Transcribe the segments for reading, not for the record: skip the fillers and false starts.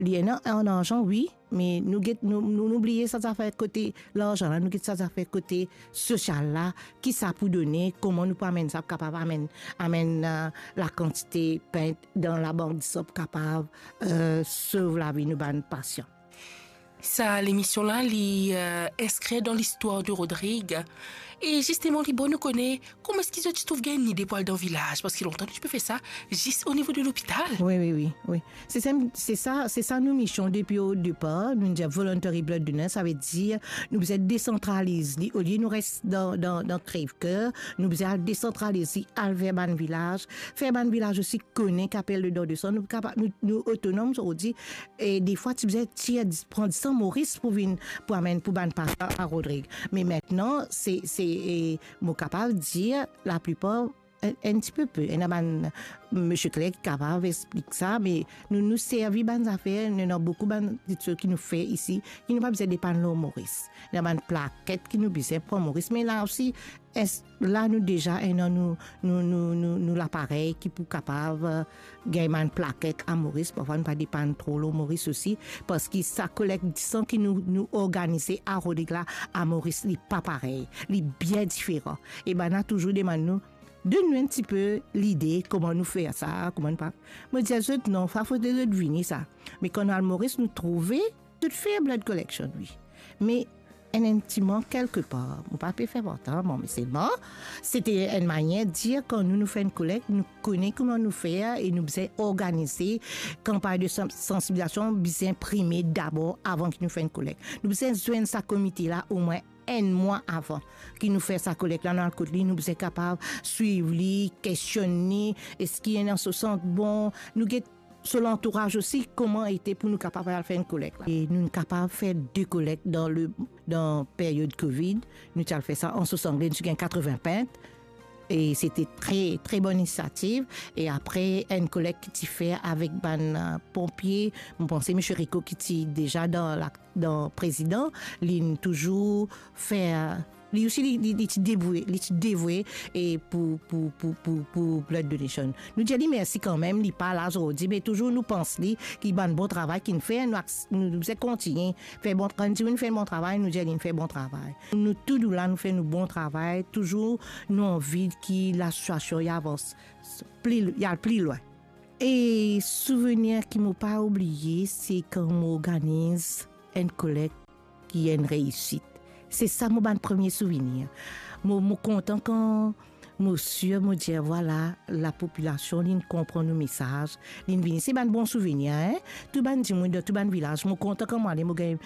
Il y a un argent, oui, mais nous oublions ça fait côté l'argent là, nous ça fait côté social là, qui ça pour donner, comment nous pas amener ça capable amène la quantité peinte dans la banque ça capable sauve la vie nous ban patient. Ça, l'émission-là, inscrit dans l'histoire de Rodrigue. Et justement, les nous connaît comment est-ce qu'ils ont trouvé une idée pour aller dans le village. Parce qu'il longtemps que tu peux faire ça juste au niveau de l'hôpital. Oui. C'est ça nos missions depuis au départ. Nous disons voluntary blood donor, ça veut dire nous êtes décentralisés. Au lieu nous reste dans Crève-Cœur, nous êtes décentralisés à vers ban village. Faire ban village aussi connaît qu'appelle le don de sang. Nous autonomes, on dit. Et des fois, tu prendre ça Maurice pour amener pour ban à Rodrigue. Mais maintenant, c'est mon capable de dire la plupart un petit peu. Monsieur Clerc capable d'expliquer ça, mais nous servons ban affaires, nous avons beaucoup de choses qui nous fait ici, qui nous pas besoin de dépendre Maurice. Nous avons une plaquette qui nous besoin pour Maurice, mais là aussi, là nous déjà nous l'appareil qui pour capable gagner une plaquette à Maurice, parfois ne pas dépendre trop le Maurice aussi, parce que ça collecte sang qui nous organiser à Rodrigue là, à Maurice, il pas pareil, il bien différent. Et ben a toujours demandé nous donne-nous un petit peu l'idée, comment nous faire ça, comment pas. Moi, je dis, non, il faut deviner ça. Mais quand on a le Maurice, nous trouver de faire blood collection, oui. Mais, intimement, quelque part, on ne peut pas faire longtemps, mais c'est bon. C'était une manière de dire, quand nous faisons une collecte, nous connaissons comment nous faire et nous faisons organiser campagne de sensibilisation, nous imprimer d'abord avant que nous fassions une collecte. Nous faisons joindre ce comité-là au moins un mois avant qui nous fait sa collecte là dans le côté, nous sommes capables de suivre, questionner, est-ce qu'il y a un sens bon, nous sur l'entourage aussi, comment était pour nous capables de faire une collecte. Et nous sommes capables de faire 2 collectes dans la période Covid. Nous avons fait ça en 60, nous avons 80 pintes. Et c'était très, très bonne initiative. Et après, une collecte qui fait avec un pompier, je pense que M. Rico qui est déjà dans le président, il toujours fait, lui aussi, il est dévoué et pour blood donation. Nous disons merci quand même, il parle aujourd'hui, mais toujours nous pensons qu'il a un bon travail qu'il fait, nous continuer faire bon travail, nous fait bon travail, nous disons qu'il fait bon travail. Nous tous là nous faisons bon travail, toujours nous envie que la situation avance plus loin. Et souvenir qui m'ont pas oublié, c'est quand on organise une collecte qui est une réussite. C'est ça mon premier souvenir. Moi content quand monsieur me dit voilà la population il comprend nos messages, il vient c'est un bon souvenir hein. Tout ban dit de tout ban village, moi content quand moi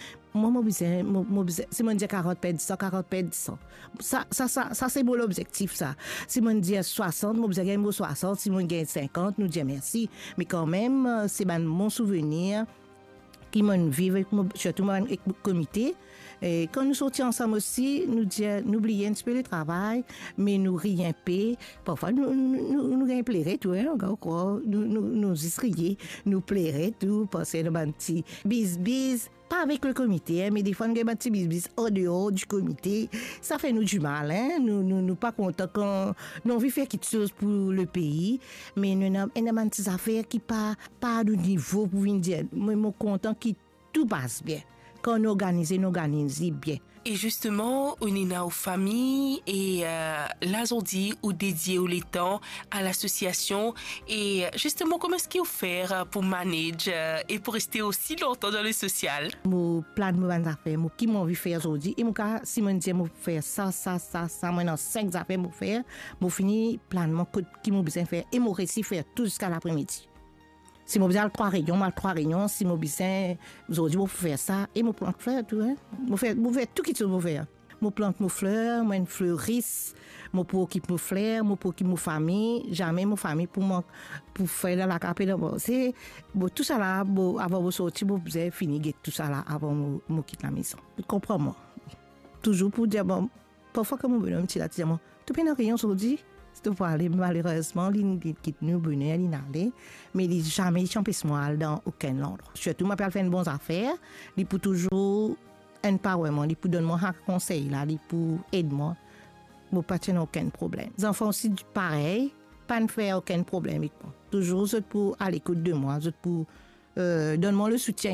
c'est mon dire 40 pède 100 40 pède 100. Ça c'est bon l'objectif ça. Si mon dit 60, moi gagner 60, si mon gagne 50, nous dit merci. Mais quand même c'est un bon souvenir qui m'ont vivre surtout avec le comité. Et quand nous sortions ensemble aussi, nous oublions un petit peu le travail, mais nous rions peu. Parfois, nous plairait tout, hein, encore, nous rions, nous plairait tout, parce que nous avons un petit bis, pas avec le comité, hein, mais des fois, nous avons un petit bis en dehors du comité. Ça fait nous du mal, hein. Nous pas contents quand nous envie faire quelque chose pour le pays, mais nous avons une petite affaire qui pas de niveau pour venir dire, moi, je suis content que tout passe bien. Quand on organise bien. Et justement, on est aux familles et là, on dit, ou dédié au temps à l'association. Et justement, comment est-ce qu'il faut faire pour manager et pour rester aussi longtemps dans le social? Mon plan de mes affaires, qui m'ont envie faire aujourd'hui. Et si je dis, faire ça, maintenant 5 affaires, faire, je finis plan qui m'ont besoin de faire et mon récit faire tout jusqu'à l'après-midi. Si je besoin 3 réunions, si je besoin aujourd'hui pour faire ça et je plante fleurs tout hein. Je fais tout qui je faire. Je plante mes fleurs, je fleurisse, je m'occupe mes fleurs, je m'occupe de ma famille, jamais ma famille pour faire dans la capelle. C'est tout ça là avant de sortir, je besoin finir tout ça là avant de quitter la maison. Tu comprends moi. Toujours pour dire bon, parfois comme je me dis là, tu peux rien aujourd'hui. Pour aller malheureusement il quitte nous bonheur il n'allait mais il jamais champissement dans aucun endroit surtout m'appelle faire une bonne affaire il pour toujours un vraiment il pour donner moi un conseil là il pour aider moi pas tenir aucun problème les enfants aussi pareil pas ne faire aucun problème avec moi toujours pour à l'écoute de moi pour donne-moi le soutien